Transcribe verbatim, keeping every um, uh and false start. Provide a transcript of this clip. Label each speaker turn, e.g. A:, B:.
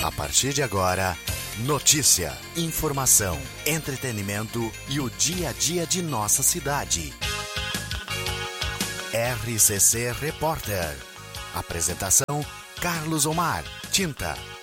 A: A partir de agora, notícia, informação, entretenimento e o dia a dia de nossa cidade. R C C Repórter. Apresentação: Carlos Omar. Tinta,